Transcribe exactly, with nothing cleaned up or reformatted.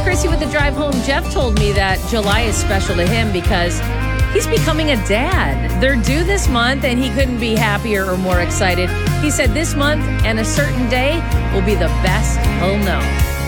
Chrissy with the drive home. Jeff told me that July is special to him because he's becoming a dad. They're due this month, and he couldn't be happier or more excited. He said this month and a certain day will be the best he'll know.